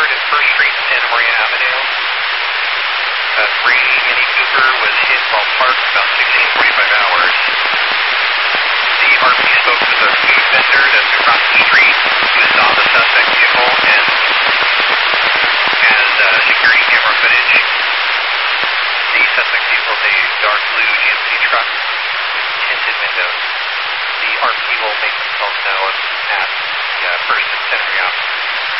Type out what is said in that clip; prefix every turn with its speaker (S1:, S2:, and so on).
S1: occurred at First Street, Santa Maria Avenue. A gray Mini Cooper was hit while parked about 16:45 hours. The RP spoke with a food vendor that's across the street who saw the suspect vehicle and has security camera footage. The suspect vehicle is a dark blue GMC truck with tinted windows. The RP will make themselves known at the First and Santa Maria office.